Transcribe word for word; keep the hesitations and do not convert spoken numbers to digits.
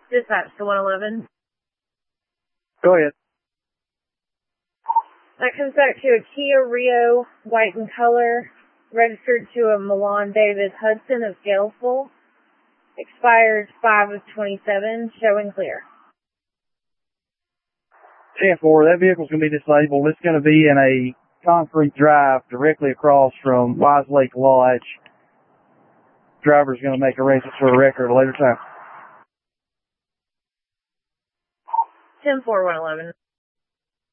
Dispatch to one eleven. Go ahead. That comes back to a Kia Rio, white in color, registered to a Milan Davis Hudson of Galesville. Expires five of twenty-seven, showing clear. ten four, that vehicle's going to be disabled. It's going to be in a concrete drive directly across from Wise Lake Lodge. Driver's going to make arrangements for a record at a later time. ten four, one eleven.